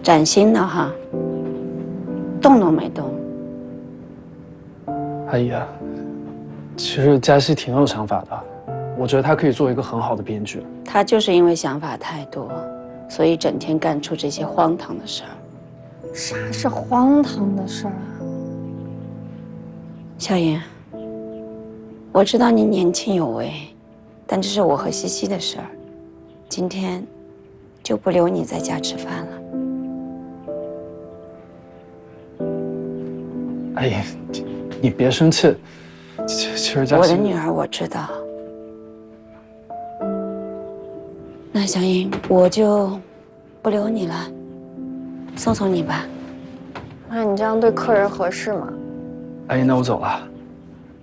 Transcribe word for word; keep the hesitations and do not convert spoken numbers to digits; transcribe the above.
崭新的哈，动都没动。 阿姨，其实嘉熙挺有想法的，我觉得他可以做一个很好的编剧。 他就是因为想法太多，所以整天干出这些荒唐的事儿。 啥是荒唐的事儿啊？ 小妍，我知道你年轻有为，但这是我和西西的事儿，今天就不留你在家吃饭了。 阿姨，你你别生气。其其实嘉熙， 我的女儿我知道。那小颖，我就不留你了，送送你吧。 那你这样对客人合适吗？ 阿姨，那我走了。